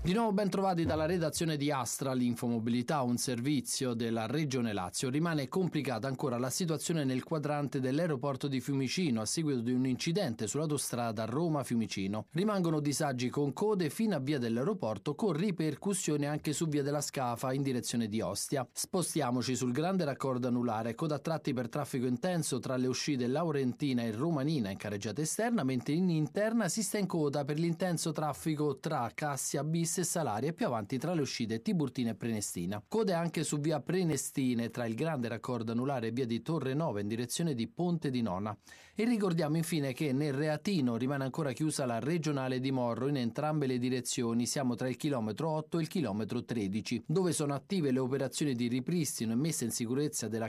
Di nuovo ben trovati dalla redazione di Astra, l'Infomobilità, un servizio della Regione Lazio. Rimane complicata ancora la situazione nel quadrante dell'aeroporto di Fiumicino a seguito di un incidente sull'autostrada Roma-Fiumicino. Rimangono disagi con code fino a via dell'aeroporto, con ripercussioni anche su via della Scafa in direzione di Ostia. Spostiamoci sul grande raccordo anulare, coda a tratti per traffico intenso tra le uscite Laurentina e Romanina in carreggiata esterna, mentre in interna si sta in coda per l'intenso traffico tra Cassia Bis e Salaria e più avanti tra le uscite Tiburtina e Prenestina. Code anche su via Prenestine tra il grande raccordo anulare e via di Torre Nova in direzione di Ponte di Nona. E ricordiamo infine che nel Reatino rimane ancora chiusa la regionale di Morro in entrambe le direzioni. Siamo tra il chilometro 8 e il chilometro 13, dove sono attive le operazioni di ripristino e messa in sicurezza della